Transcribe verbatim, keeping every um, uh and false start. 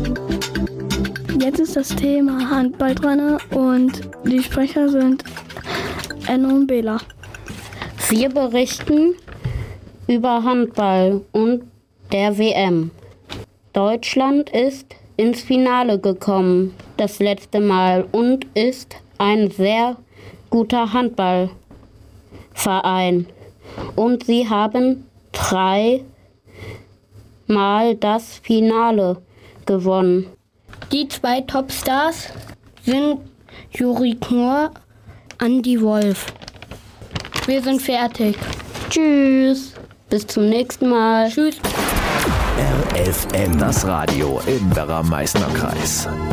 Jetzt ist das Thema Handball dran und die Sprecher sind Enno und Bela. Wir berichten über Handball und der W M. Deutschland ist ins Finale gekommen, das letzte Mal, und ist ein sehr guter Handballverein. Und sie haben dreimal das Finale gewonnen. Die zwei Topstars sind Juri Knorr, Andi Wolf. Wir sind fertig. Tschüss. Bis zum nächsten Mal. Tschüss. R F M, das Radio im Werra-Meißner Kreis.